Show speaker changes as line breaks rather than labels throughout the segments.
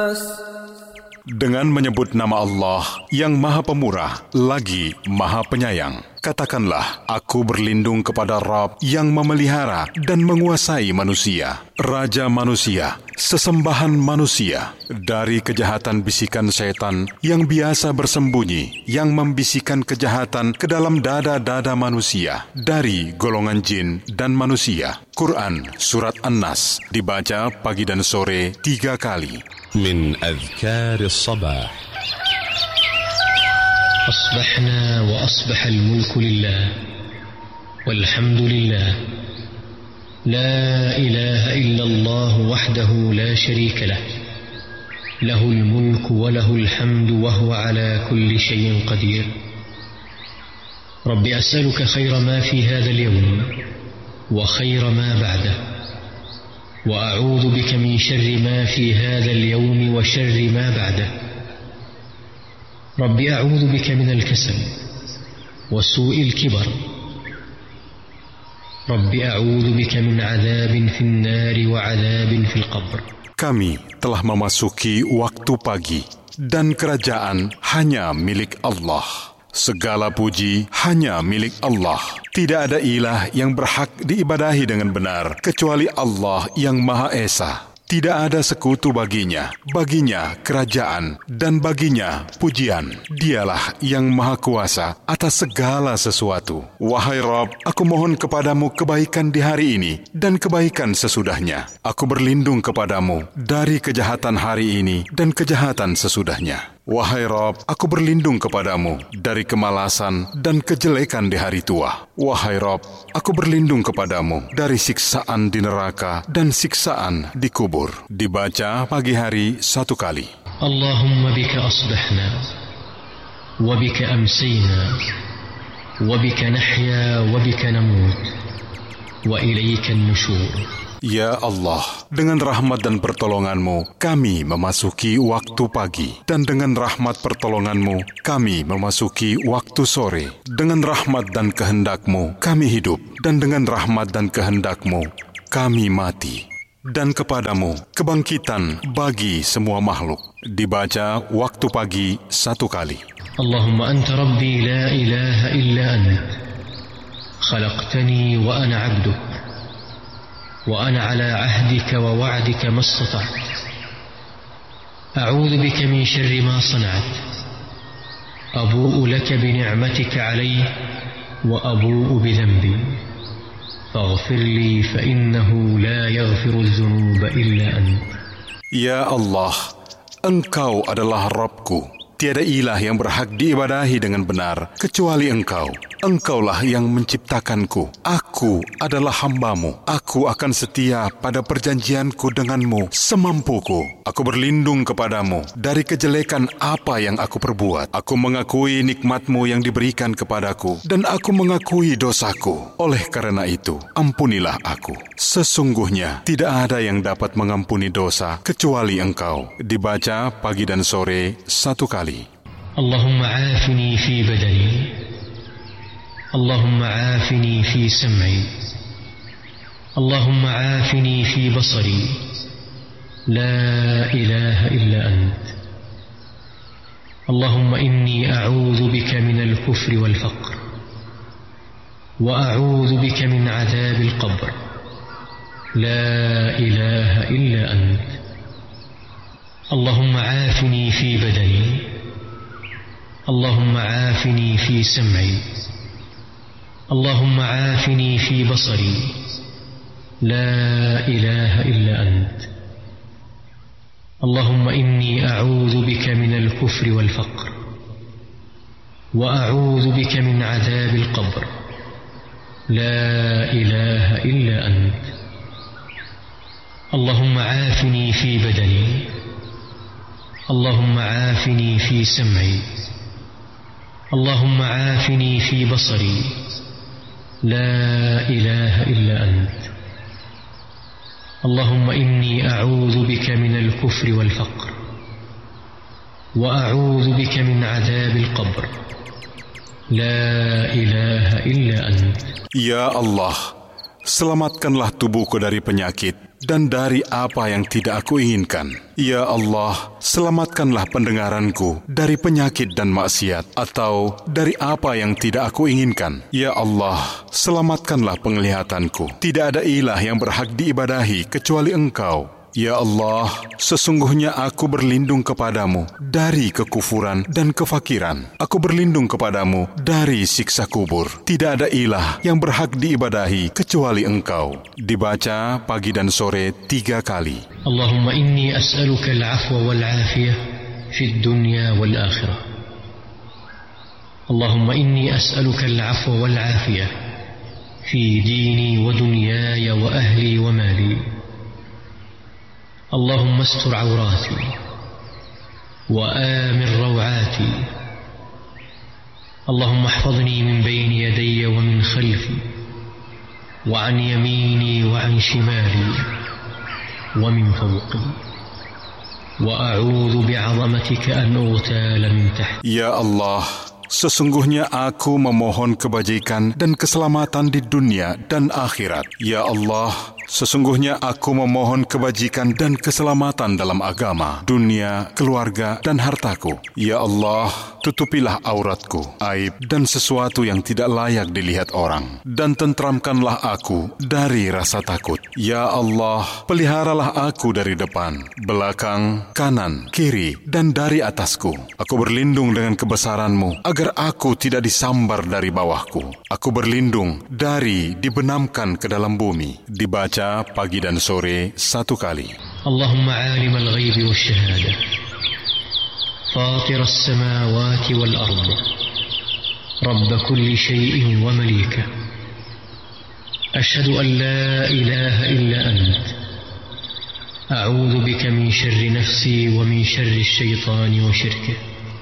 Dengan menyebut nama Allah yang Maha Pemurah lagi Maha Penyayang. Katakanlah, aku berlindung kepada Rabb yang memelihara dan menguasai manusia, Raja manusia, sesembahan manusia, dari kejahatan bisikan syaitan yang biasa bersembunyi, yang membisikkan kejahatan ke dalam dada-dada manusia, dari golongan jin dan manusia. Quran Surat An-Nas, dibaca pagi dan sore 3 kali.
Min adhkar as-sabah.
أصبحنا وأصبح الملك لله والحمد لله لا إله إلا الله وحده لا شريك له له الملك وله الحمد وهو على كل شيء قدير رب أسألك خير ما في هذا اليوم وخير ما بعده وأعوذ بك من شر ما في هذا اليوم وشر ما بعده ربي أعوذ بك من الكسل وسوء الكبر ربي أعوذ بك من عذاب في النار وعذاب في القبر.
Kami telah memasuki waktu pagi dan kerajaan hanya milik Allah. Segala puji hanya milik Allah. Tidak ada ilah yang berhak diibadahi dengan benar kecuali Allah yang Maha Esa. Tidak ada sekutu baginya kerajaan, dan baginya pujian. Dialah yang Maha Kuasa atas segala sesuatu. Wahai Rabb, aku mohon kepadamu kebaikan di hari ini dan kebaikan sesudahnya. Aku berlindung kepadamu dari kejahatan hari ini dan kejahatan sesudahnya. Wahai Rabb, aku berlindung kepadamu dari kemalasan dan kejelekan di hari tua. Wahai Rabb, aku berlindung kepadamu dari siksaan di neraka dan siksaan di kubur. Dibaca pagi hari 1 kali.
Allahumma bika asbahna, wa bika amsayna, wa bika nahya, wa bika namut, wa ilayka an-nushur.
Ya Allah, dengan rahmat dan pertolongan-Mu, kami memasuki waktu pagi. Dan dengan rahmat pertolongan-Mu, kami memasuki waktu sore. Dengan rahmat dan kehendak-Mu, kami hidup. Dan dengan rahmat dan kehendak-Mu, kami mati. Dan kepadamu kebangkitan bagi semua makhluk. Dibaca waktu pagi 1 kali.
Allahumma anta rabbi la ilaha illa ant. Khalaqtani wa ana 'abduk. وأنا على عهدك ووعدك ما استطعت أعوذ بك من شر ما صنعت أبوء لك بنعمتك علي وأبوء بذنبي فاغفر لي فإنه لا يغفر الذنوب إلا أنت.
Ya Allah, Engkau adalah Rabbku. Tiada ilah yang berhak diibadahi dengan benar kecuali Engkau. Engkaulah yang menciptakanku. Aku adalah hamba-Mu. Aku akan setia pada perjanjianku denganmu semampuku. Aku berlindung kepadamu dari kejelekan apa yang aku perbuat. Aku mengakui nikmat-Mu yang diberikan kepadaku, dan aku mengakui dosaku. Oleh karena itu, ampunilah aku. Sesungguhnya tidak ada yang dapat mengampuni dosa kecuali Engkau. Dibaca pagi dan sore 1 kali.
Allahumma aafini fi badani, Allahumma aafini fi sam'i, Allahumma aafini fi basari, la ilaha illa ant. Allahumma inni a'udhu bika min al-kufri wal-faqr, wa a'udhu bika min adhab al-qabr, la ilaha illa ant. Allahumma aafini fi badani, اللهم عافني في سمعي اللهم عافني في بصري لا إله إلا أنت اللهم إني أعوذ بك من الكفر والفقر وأعوذ بك من عذاب القبر لا إله إلا أنت اللهم عافني في بدني اللهم عافني في سمعي اللهم عافني في بصري لا إله إلا أنت اللهم إني أعوذ بك من الكفر والفقر وأعوذ بك من عذاب القبر لا إله إلا أنت.
Ya Allah, selamatkanlah tubuhku dari penyakit dan dari apa yang tidak aku inginkan. Ya Allah, selamatkanlah pendengaranku dari penyakit dan maksiat, atau dari apa yang tidak aku inginkan. Ya Allah, selamatkanlah penglihatanku. Tidak ada ilah yang berhak diibadahi kecuali Engkau. Ya Allah, sesungguhnya aku berlindung kepadamu dari kekufuran dan kefakiran. Aku berlindung kepadamu dari siksa kubur. Tidak ada ilah yang berhak diibadahi kecuali Engkau. Dibaca pagi dan sore 3 kali.
Allahumma inni as'aluka al-'afwa wal-'afiyah fid dunya wal-akhirah. Allahumma inni as'aluka al-'afwa wal-'afiyah fi dini wa dunyaya wa ahli wa mali. اللهم استر عوراتي وآمن روعاتي اللهم احفظني من بين يدي ومن خلفي وعن يميني وعن شمالي ومن فوقي وأعوذ بعظمتك أن أغتال من تحتي.
Ya Allah, sesungguhnya aku memohon kebajikan dan keselamatan di dunia dan akhirat. Ya Allah, sesungguhnya aku memohon kebajikan dan keselamatan dalam agama, dunia, keluarga, dan hartaku. Ya Allah, tutupilah auratku, aib, dan sesuatu yang tidak layak dilihat orang. Dan tentramkanlah aku dari rasa takut. Ya Allah, peliharalah aku dari depan, belakang, kanan, kiri, dan dari atasku. Aku berlindung dengan kebesaran-Mu, agar aku tidak disambar dari bawahku. Aku berlindung dari dibenamkan ke dalam bumi. Dibaca pagi dan sore 1 kali.
Allahumma alim al-ghayb wa syahada fatir as-samawati wal-ard rabb kulli shay'in wa malika ashhadu an la ilaha illa ant a'udhu bika min syarri nafsi wa min syarri asy-syaitani wa syirkih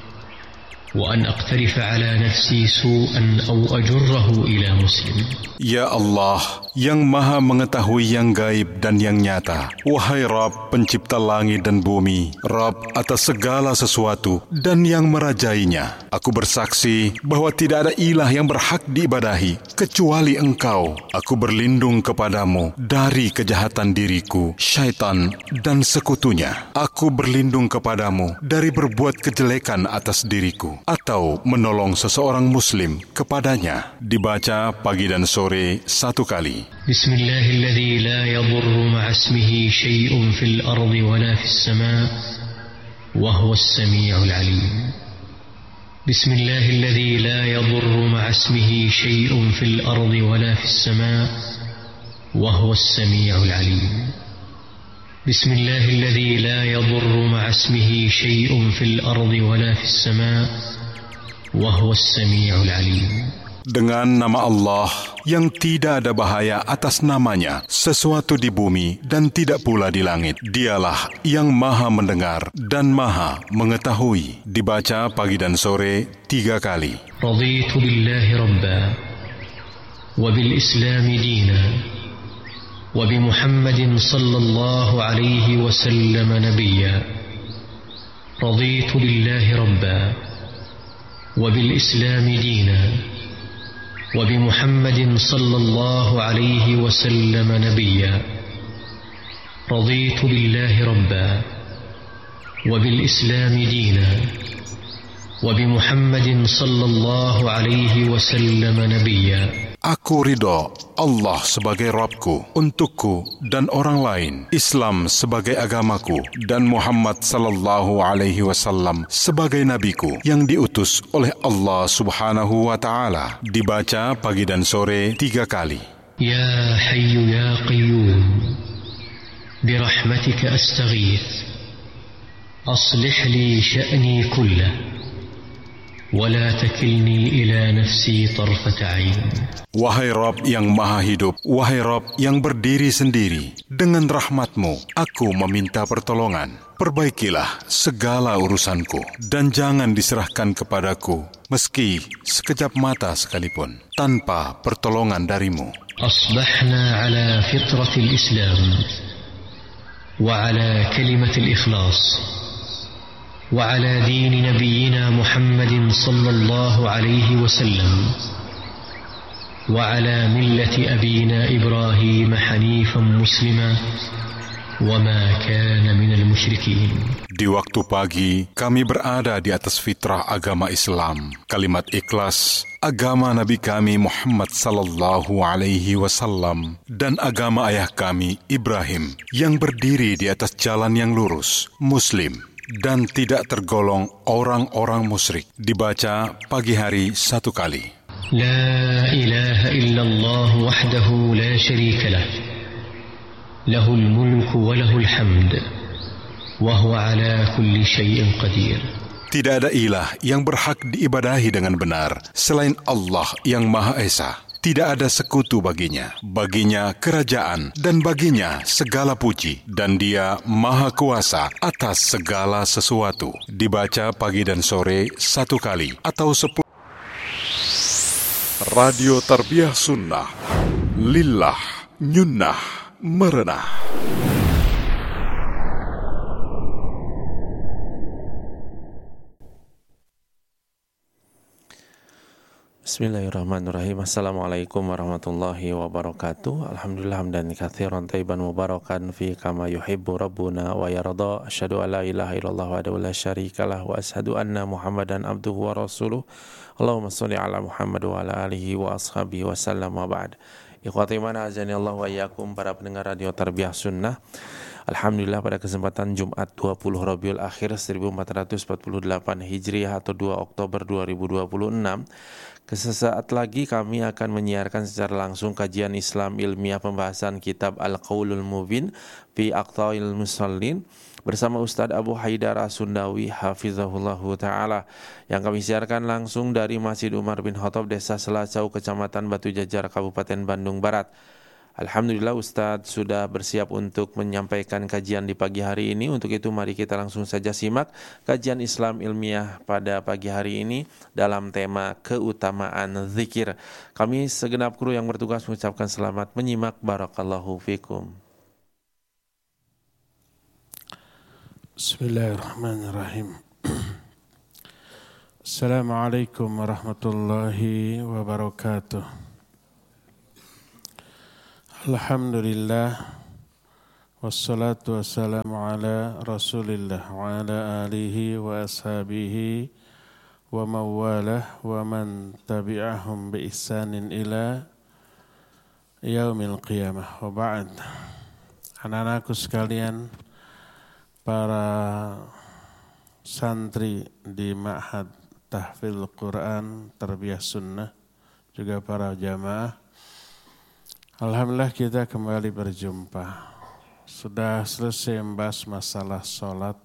wa an aqtarifa ala nafsi su'an aw ajurrahu ila muslim.
Ya Allah, yang maha mengetahui yang gaib dan yang nyata. Wahai Rabb, pencipta langit dan bumi, Rabb atas segala sesuatu dan yang merajainya. Aku bersaksi bahwa tidak ada ilah yang berhak diibadahi kecuali Engkau. Aku berlindung kepadamu dari kejahatan diriku, syaitan, dan sekutunya. Aku berlindung kepadamu dari berbuat kejelekan atas diriku, atau menolong seseorang muslim kepadanya. Dibaca pagi dan sore 1 kali.
Bismillahilladzi la yadurru ma'a ismihi syai'un fil ardi wala fis sama' wa huwas sami'ul 'alim. Bismillahilladzi la yadurru ma'a ismihi syai'un fil ardi wala fis sama' wa huwas sami'ul 'alim. Bismillahilladzi la yadurru ma'a ismihi syai'un fil ardi wala fis sama' wa huwas sami'ul 'alim.
Dengan nama Allah yang tidak ada bahaya atas namanya sesuatu di bumi dan tidak pula di langit. Dialah yang maha mendengar dan maha mengetahui. Dibaca pagi dan sore 3 kali.
Raditu billahi rabba wa bil islami dina wa bi Muhammadin sallallahu alaihi wasallam nabiyya. Raditu billahi rabba wa bil islami dina وبمحمد صلى الله عليه وسلم نبيا رضيت بالله ربا وبالإسلام دينا وبمحمد صلى الله عليه وسلم نبيا.
Aku ridho Allah sebagai Rabbku, untukku dan orang lain, Islam sebagai agamaku, dan Muhammad sallallahu alaihi wasallam sebagai nabiku yang diutus oleh Allah subhanahu wa ta'ala. Dibaca pagi dan sore 3 kali.
Ya Hayyu ya Qayyum birahmatika astaghith aslih li sya'ni kullah ولا تكلني إلى نفسي طرفة عين.
Wahai Rabb yang maha hidup, wahai Rabb yang berdiri sendiri, dengan rahmat-Mu aku meminta pertolongan. Perbaikilah segala urusanku, dan jangan diserahkan kepadaku, meski sekejap mata sekalipun, tanpa pertolongan dari-Mu.
Asbahna ala fitratil Islam, wa ala kalimatil ikhlas, وعلى دين نبينا محمد صلى الله عليه وسلم وعلى ملة أبينا إبراهيم حنيفا مسلما وما كان من المشركين.
Di waktu pagi, kami berada di atas fitrah agama Islam, kalimat ikhlas, agama Nabi kami Muhammad sallallahu alaihi wasallam, dan agama ayah kami Ibrahim, yang berdiri di atas jalan yang lurus, Muslim, dan tidak tergolong orang-orang musyrik. Dibaca pagi hari 1 kali.
لا إله إلا الله وحده لا شريك له له الملك وله الحمد وهو على كل شيء قدير.
Tidak ada ilah yang berhak diibadahi dengan benar selain Allah yang Maha Esa. Tidak ada sekutu baginya. Baginya kerajaan dan baginya segala puji. Dan Dia Maha Kuasa atas segala sesuatu. Dibaca pagi dan sore 1 kali atau 10. Radio Tarbiyah Sunnah. Lillah, nyunnah, merenah.
Bismillahirrahmanirrahim. Assalamualaikum warahmatullahi wabarakatuh. Alhamdulillah hamdan katsiran thayyiban mubarakan fi kama yuhibbu rabbuna wa yarda. Asyhadu an la ilaha illallah wahdahu la syarikalah wa asyhadu anna Muhammadan abduhu wa rasuluh. Allahumma shalli ala Muhammad wa ala alihi wa ashabihi wa sallam wa ba'd. Ikhwati iman azani Allah wa iyyakum, para pendengar Radio Tarbiyah Sunnah. Alhamdulillah pada kesempatan Jumat 20 Rabiul Akhir 1448 Hijriah atau 2 Oktober 2026, sesaat lagi kami akan menyiarkan secara langsung kajian Islam ilmiah pembahasan kitab Al-Qaulul Mubin fi Aqtail Musallin bersama Ustadz Abu Haidar As-Sundawi hafizahullahu ta'ala, yang kami siarkan langsung dari Masjid Umar bin Khattab, Desa Selacau, Kecamatan Batu Jajar, Kabupaten Bandung Barat. Alhamdulillah Ustadz sudah bersiap untuk menyampaikan kajian di pagi hari ini. Untuk itu mari kita langsung saja simak kajian Islam ilmiah pada pagi hari ini dalam tema keutamaan zikir. Kami segenap kru yang bertugas mengucapkan selamat menyimak. Barakallahu fikum.
Bismillahirrahmanirrahim. Assalamualaikum warahmatullahi wabarakatuh. Alhamdulillah, wassalatu wassalamu ala rasulillah wa ala alihi wa ashabihi wa mawalah wa man tabi'ahum bi ihsanin ila yaumil qiyamah. Wa ba'd. Anak-anakku sekalian, para santri di Ma'had Tahfidz Quran Tarbiyah Sunnah, juga para jamaah, alhamdulillah kita kembali berjumpa. Sudah selesai membahas masalah sholat.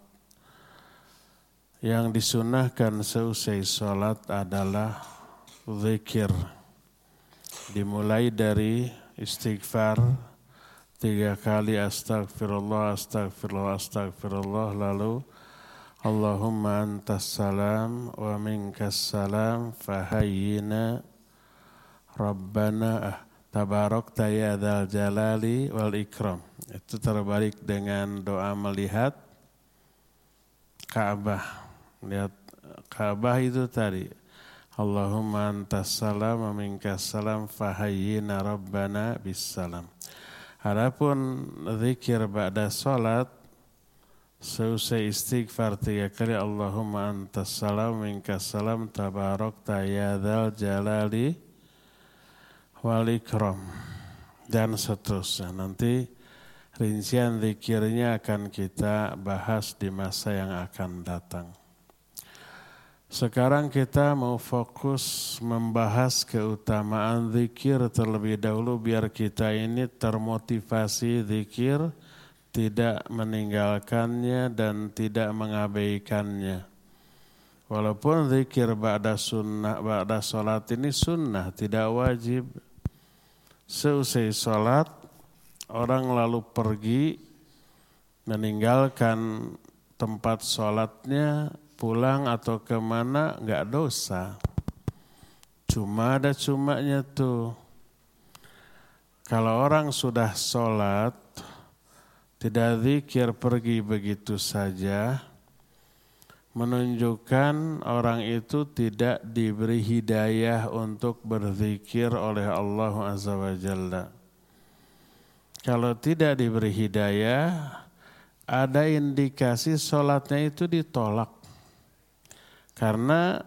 Yang disunahkan seusai sholat adalah zikir. Dimulai dari istighfar 3 kali, astagfirullah, astagfirullah, astagfirullah. Lalu Allahumma antas salam wa minkas salam fahayyina Rabbana Tabarakta ya dzal jalali wal ikram. Itu terbalik dengan doa melihat Ka'bah. Lihat Ka'bah itu tadi, Allahumma antas salam wa minkas salam fahayyina rabbana bissalam. Adapun zikir ba'da salat, seusai istighfar 3 kali, Allahumma antas salam wa minkas salam tabarakta ya dzal jalali wal ikram, dan seterusnya. Nanti rincian zikirnya akan kita bahas di masa yang akan datang. Sekarang kita mau fokus membahas keutamaan zikir terlebih dahulu, biar kita ini termotivasi zikir, tidak meninggalkannya dan tidak mengabaikannya. Walaupun zikir ba'da sunnah, ba'da salat ini sunnah, tidak wajib. Seusai sholat, orang lalu pergi meninggalkan tempat sholatnya, pulang atau kemana, enggak dosa. Cuma ada cumanya tuh. Kalau orang sudah sholat, tidak zikir, pergi begitu saja, menunjukkan orang itu tidak diberi hidayah untuk berzikir oleh Allah Azza wa Jalla. Kalau tidak diberi hidayah, ada indikasi sholatnya itu ditolak. Karena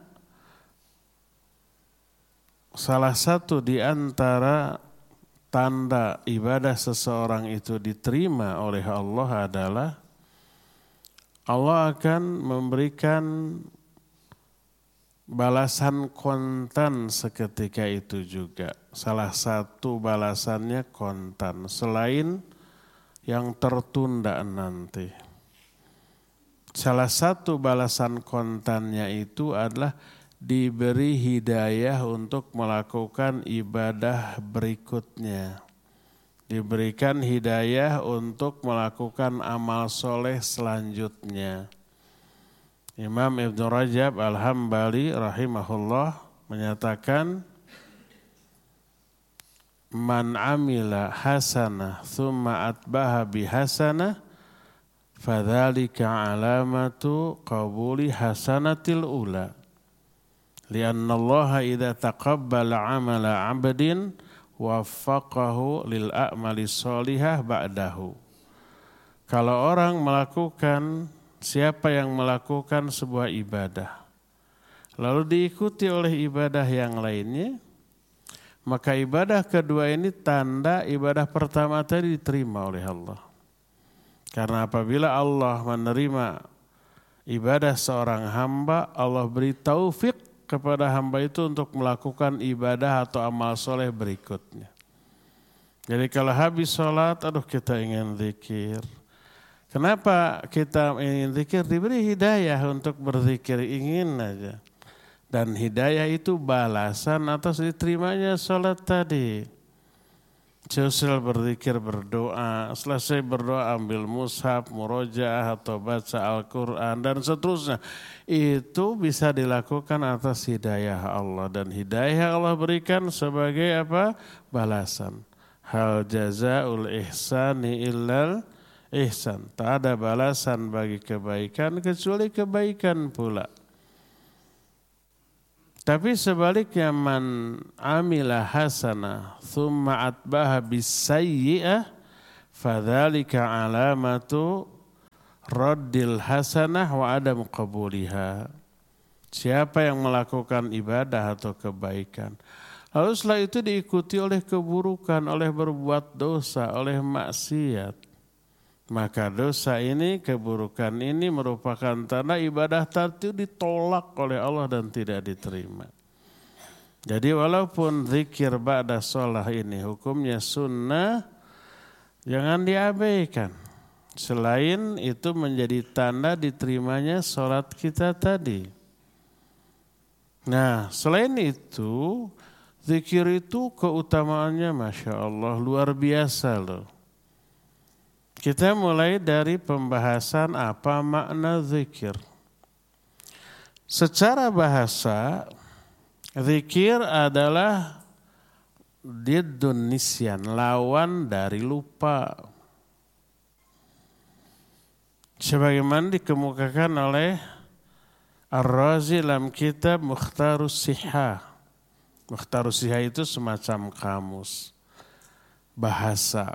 salah satu di antara tanda ibadah seseorang itu diterima oleh Allah adalah Allah akan memberikan balasan kontan seketika itu juga. Salah satu balasannya kontan selain yang tertunda nanti. Salah satu balasan kontannya itu adalah diberi hidayah untuk melakukan ibadah berikutnya. Diberikan hidayah untuk melakukan amal soleh selanjutnya. Imam Ibn Rajab Al-Hambali rahimahullah menyatakan, man amila hasanah thumma atbaha bihasanah fadzalika alamatu qabuli hasanatil ula. Lianna Allah idza taqabbala amala 'abdin waffaqahu lil a'mali sholihah ba'dahu. Kalau orang melakukan, siapa yang melakukan sebuah ibadah lalu diikuti oleh ibadah yang lainnya, maka ibadah kedua ini tanda ibadah pertama tadi diterima oleh Allah. Karena apabila Allah menerima ibadah seorang hamba, Allah beri taufik kepada hamba itu untuk melakukan ibadah atau amal soleh berikutnya. Jadi kalau habis sholat, kita ingin zikir. Kenapa kita ingin zikir? Diberi hidayah untuk berzikir, ingin aja. Dan hidayah itu balasan atas diterimanya sholat tadi. Setelah berzikir, berdoa, selesai berdoa ambil mushaf, murojaah atau baca Al-Quran dan seterusnya. Itu bisa dilakukan atas hidayah Allah. Dan hidayah Allah berikan sebagai apa? Balasan. Hal jazaul ihsani illal ihsan. Tak ada balasan bagi kebaikan kecuali kebaikan pula. Tapi sebaliknya, man amila hasanah thumma atbaha bisayyi'ah fadzalika alamatu raddil hasanah wa adam qabuliha. Siapa yang melakukan ibadah atau kebaikan lalu setelah itu diikuti oleh keburukan, oleh berbuat dosa, oleh maksiat, maka dosa ini, keburukan ini merupakan tanda ibadah tadi ditolak oleh Allah dan tidak diterima. Jadi walaupun zikir ba'da sholah ini hukumnya sunnah, jangan diabaikan. Selain itu menjadi tanda diterimanya sholat kita tadi. Nah, selain itu, zikir itu keutamaannya Masya Allah luar biasa loh. Kita mulai dari pembahasan apa makna zikir. Secara bahasa, zikir adalah diddun nisyan, lawan dari lupa. Sebagaimana dikemukakan oleh Ar-Razi dalam kitab Mukhtarus Sihah. Mukhtarus Sihah itu semacam kamus bahasa.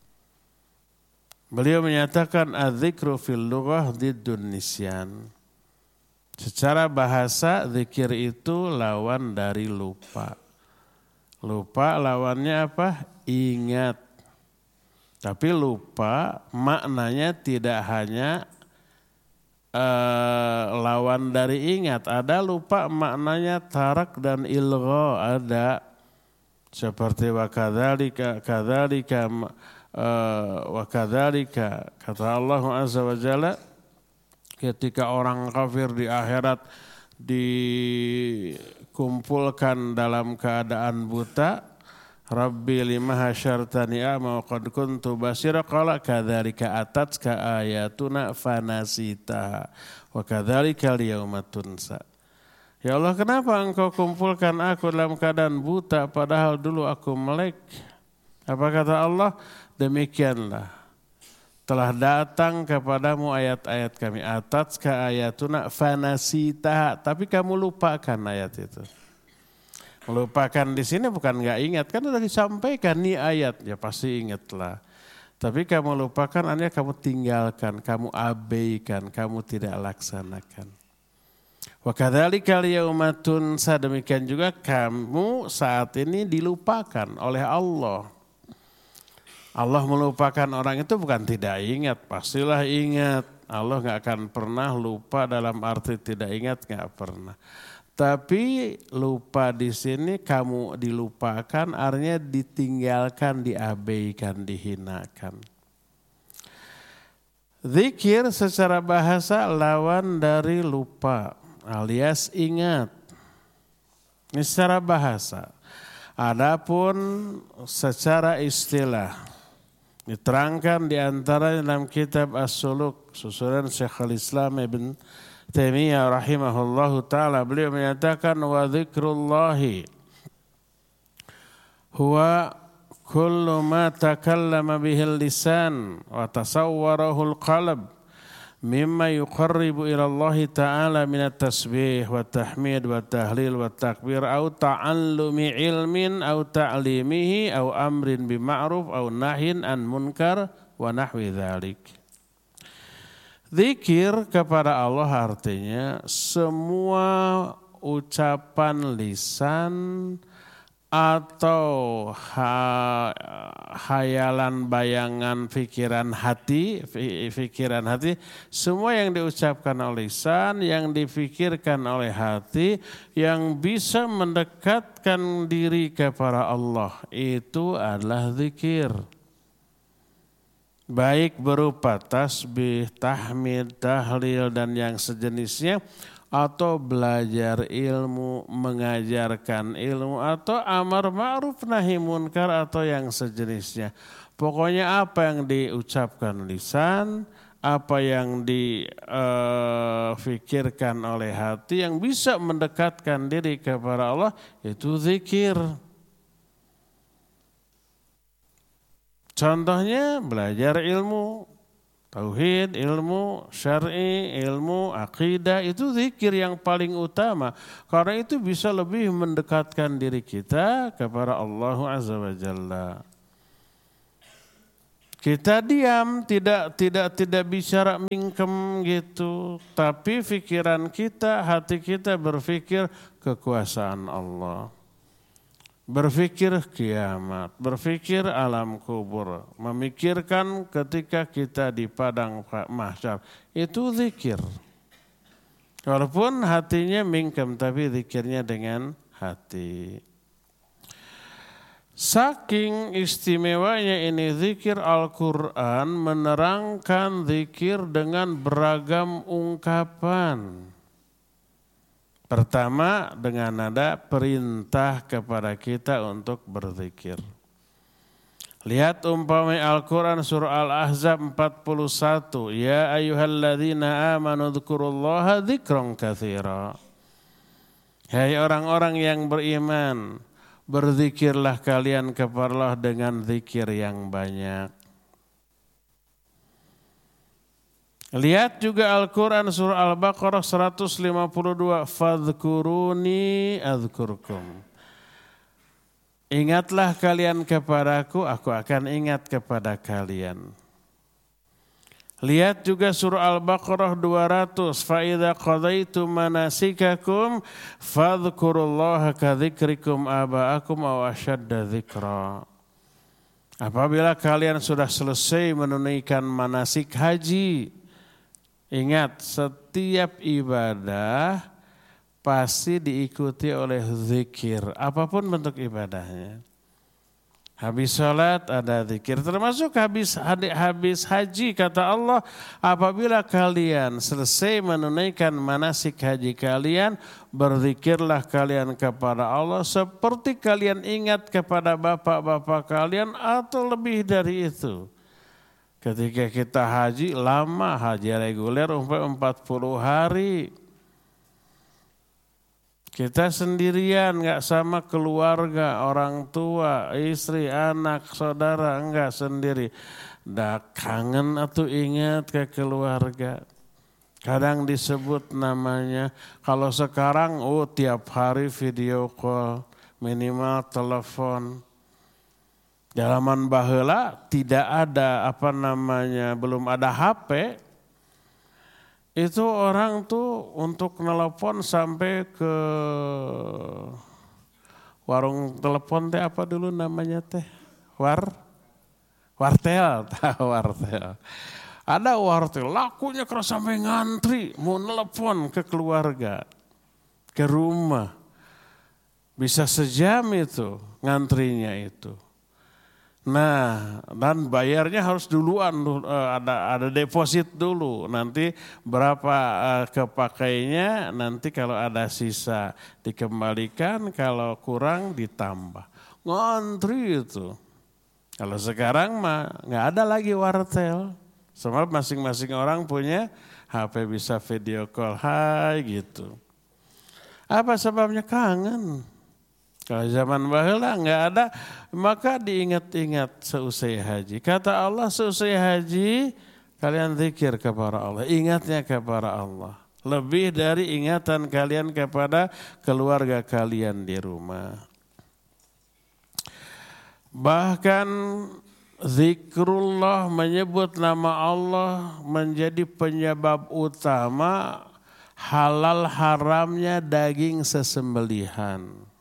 Beliau menyatakan adzikru fil lughah diddun nisyan. Secara bahasa zikir itu lawan dari lupa. Lupa lawannya apa? Ingat. Tapi lupa maknanya tidak hanya lawan dari ingat. Ada lupa maknanya tarak dan ilgha ada. Seperti wa kadzalika kata Allah Azza wa Jalla, ketika orang kafir di akhirat dikumpulkan dalam keadaan buta, Rabbi lima hasyartani a'ma wa qad kuntu basira, qala kadzalika atatka ayatuna fanasita wa kadzalika al-yauma tunsa. Ya Allah, kenapa engkau kumpulkan aku dalam keadaan buta padahal dulu aku melek? Apa kata Allah? Demikianlah telah datang kepadamu ayat-ayat kami, atatka ayatuna fanasita, tapi kamu lupakan ayat itu. Melupakan di sini bukan nggak ingat, kan sudah disampaikan nih ayat, ya pasti ingatlah. Tapi kamu lupakan, artinya kamu tinggalkan, kamu abaikan, kamu tidak laksanakan. Wa kadzalika al-yauma tunsa, demikian juga kamu saat ini dilupakan oleh Allah. Allah melupakan orang itu bukan tidak ingat, pastilah ingat. Allah nggak akan pernah lupa dalam arti tidak ingat, nggak pernah. Tapi lupa di sini kamu dilupakan, artinya ditinggalkan, diabaikan, dihinakan. Zikir secara bahasa lawan dari lupa alias ingat. Ini secara bahasa. Adapun secara istilah diterangkan di antara dalam kitab As-Suluk susunan Syekhul Islam Ibn Taimiyah rahimahullahu taala, beliau menyatakan wa dzikrullahi huwa kullu ma takallama bihil lisan wa tasawwarahu al-qalb mimma yuqarribu ila Allah ta'ala min at-tasbih wa tahmid wa tahlil wa takbir au ta'allumi ilmin au ta'limihi au amrin bima'ruf au nahyin an munkar wa nahwi dzalik. Zikir kepada Allah artinya semua ucapan lisan atau hayalan bayangan pikiran hati, semua yang diucapkan oleh lisan, yang difikirkan oleh hati, yang bisa mendekatkan diri kepada Allah, itu adalah zikir. Baik berupa tasbih, tahmid, tahlil dan yang sejenisnya, atau belajar ilmu, mengajarkan ilmu, atau amar ma'ruf nahi munkar atau yang sejenisnya. Pokoknya apa yang diucapkan lisan, apa yang difikirkan oleh hati yang bisa mendekatkan diri kepada Allah, itu zikir. Contohnya belajar ilmu, tauhid, ilmu syar'i, ilmu akidah, itu zikir yang paling utama. Karena itu bisa lebih mendekatkan diri kita kepada Allah Azza wa Jalla. Kita diam, tidak bicara mingkem gitu, tapi pikiran kita, hati kita berpikir kekuasaan Allah. Berpikir kiamat, berpikir alam kubur, memikirkan ketika kita di padang mahsyar, itu zikir. Walaupun hatinya mingkem, tapi zikirnya dengan hati. Saking istimewanya ini zikir, Al-Quran menerangkan zikir dengan beragam ungkapan. Pertama dengan nada perintah kepada kita untuk berzikir. Lihat umpamanya Al-Quran surah Al-Ahzab 41. Ya ayyuhalladzina amanu dzkurullaha dzikran katsira. Hai orang-orang yang beriman, berzikirlah kalian kepada Allah dengan zikir yang banyak. Lihat juga Al-Quran surah Al-Baqarah 152. Fadhkuruni adzkurkum. Ingatlah kalian kepadaku, aku akan ingat kepada kalian. Lihat juga surah Al-Baqarah 200. Fa idza qadaitum manasikakum fadhkurullaha kadzikrikum aba'akum aw ashadda dzikra. Apabila kalian sudah selesai menunaikan manasik haji, ingat, setiap ibadah pasti diikuti oleh zikir, apapun bentuk ibadahnya. Habis sholat ada zikir, termasuk habis haji, kata Allah, apabila kalian selesai menunaikan manasik haji kalian, berzikirlah kalian kepada Allah seperti kalian ingat kepada bapak-bapak kalian atau lebih dari itu. Ketika kita haji lama, haji reguler 40 hari. Kita sendirian, enggak sama keluarga, orang tua, istri, anak, saudara, enggak sendiri. Dah kangen atau ingat ke keluarga. Kadang disebut namanya, kalau sekarang tiap hari video call, minimal telepon. Zaman baheula tidak ada belum ada HP. Itu orang tuh untuk nelpon sampai ke warung telepon teh apa dulu namanya teh? Wartel, wartel. Ada wartel, lakunya kalau sampai ngantri mau nelpon ke keluarga, ke rumah. Bisa sejam itu ngantrinya itu. Nah, dan bayarnya harus duluan, ada deposit dulu. Nanti berapa kepakainya, nanti kalau ada sisa dikembalikan, kalau kurang ditambah. Ngantri itu. Kalau sekarang mah nggak ada lagi wartel. Semua masing-masing orang punya HP, bisa video call, hai gitu. Apa sebabnya? Kangen. Kalau zaman baheula nggak ada, maka diingat-ingat seusai haji. Kata Allah, seusai haji kalian zikir kepada Allah, ingatnya kepada Allah. Lebih dari ingatan kalian kepada keluarga kalian di rumah. Bahkan zikrullah, menyebut nama Allah, menjadi penyebab utama halal haramnya daging sesembelihan.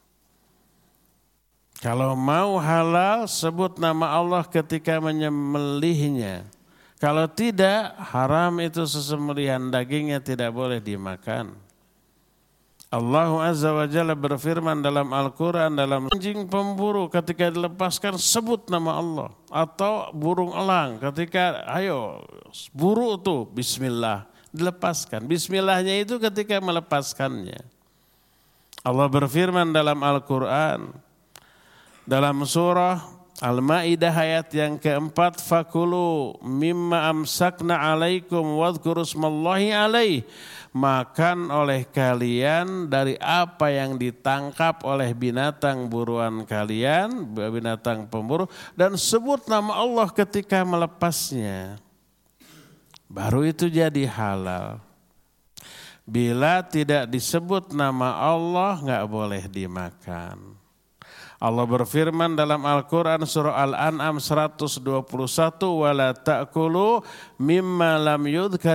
Kalau mau halal, sebut nama Allah ketika menyembelihnya. Kalau tidak, haram itu sesembelihan, dagingnya tidak boleh dimakan. Allah Azza wa Jalla berfirman dalam Al-Quran, dalam anjing pemburu ketika dilepaskan sebut nama Allah. Atau burung elang ketika ayo buru tuh bismillah, dilepaskan. Bismillahnya itu ketika melepaskannya. Allah berfirman dalam Al-Quran, dalam surah Al-Ma'idah ayat yang keempat, fakulu mimma amsakna alaikum wadhkuru smallahi alaih. Makan oleh kalian dari apa yang ditangkap oleh binatang buruan kalian, binatang pemburu, dan sebut nama Allah ketika melepasnya. Baru itu jadi halal. Bila tidak disebut nama Allah, nggak boleh dimakan. Allah berfirman dalam Al-Quran surah Al-An'am 121, wala ta'kulu mimma lam yudhkar